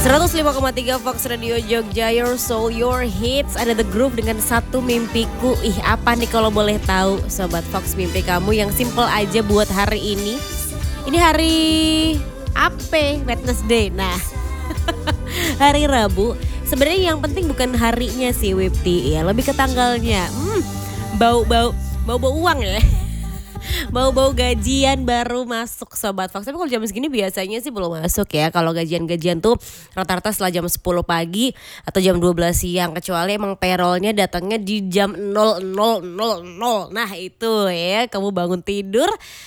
105,3 Fox Radio Jogja, your soul, your hits. Ada The Groove dengan Satu Mimpiku. Ih, apa nih kalau boleh tahu Sobat Fox mimpi kamu yang simple aja buat hari ini? Ini hari apa? Wednesday. Nah, hari Rabu. Sebenarnya yang penting bukan harinya sih Wipti ya, lebih ke tanggalnya. Bau-bau uang ya. Bau-bau gajian baru masuk Sobat Fox. Tapi kalau jam segini biasanya sih belum masuk ya. Kalau gajian-gajian tuh rata-rata setelah jam 10 pagi atau jam 12 siang. Kecuali emang payrollnya datangnya di jam 00.00. Nah itu ya, kamu bangun tidur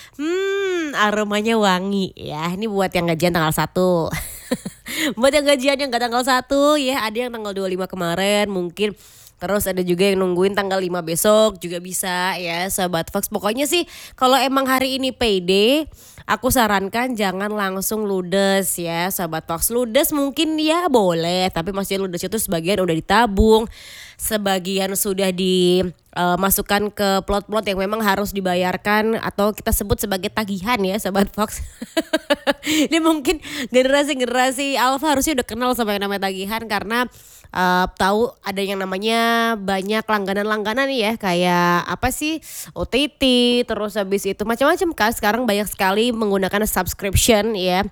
aromanya wangi ya. Ini buat yang gajian tanggal 1. Buat yang gajian yang gak tanggal 1 ya, ada yang tanggal 25 kemarin mungkin. Terus ada juga yang nungguin tanggal 5 besok juga bisa ya Sobat Fox. Pokoknya sih kalau emang hari ini payday, aku sarankan jangan langsung ludes ya Sobat Fox. Ludes mungkin ya boleh, tapi maksudnya ludes itu sebagian udah ditabung, sebagian sudah dimasukkan ke plot-plot yang memang harus dibayarkan atau kita sebut sebagai tagihan ya Sobat Fox. Ini mungkin generasi Alpha harusnya udah kenal sama yang namanya tagihan karena tahu ada yang namanya banyak langganan-langganan ya, kayak apa sih OTT, terus habis itu macam-macam kan. Sekarang banyak sekali menggunakan subscription ya,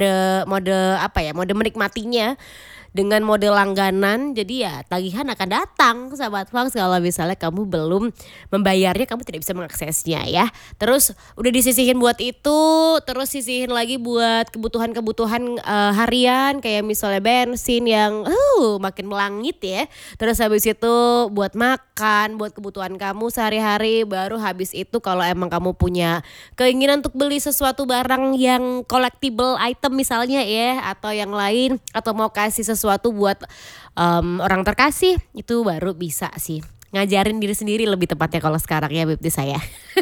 mode menikmatinya dengan mode langganan. Jadi ya tagihan akan datang Sobat Fox kalau misalnya kamu belum membayarnya, kamu tidak bisa mengaksesnya ya. Terus udah disisihin buat itu, terus sisihin lagi buat kebutuhan harian kayak misalnya bensin yang makin melangit ya. Terus habis itu buat makan, buat kebutuhan kamu sehari-hari. Baru habis itu kalau emang kamu punya keinginan untuk beli sesuatu barang yang collectible item misalnya ya, atau yang lain, atau mau kasih sesuatu buat orang terkasih, itu baru bisa sih ngajarin diri sendiri lebih tepatnya kalau sekarang ya Bibti saya.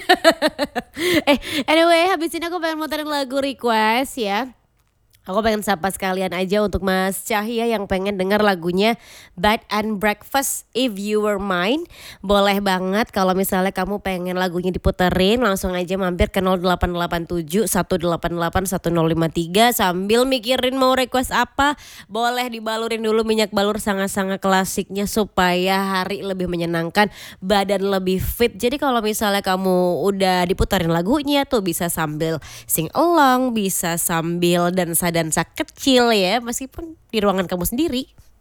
Anyway, habis ini aku pengen muterin lagu request ya. Aku pengen sapa sekalian aja untuk Mas Cahya yang pengen denger lagunya Bed and Breakfast If You Were Mine. Boleh banget kalau misalnya kamu pengen lagunya diputerin, langsung aja mampir ke 0887 188 1053 sambil mikirin mau request apa. Boleh dibalurin dulu minyak balur sangat-sangat klasiknya supaya hari lebih menyenangkan, badan lebih fit. Jadi kalau misalnya kamu udah diputerin lagunya tuh bisa sambil sing along, bisa sambil dansa kecil ya, meskipun di ruangan kamu sendiri.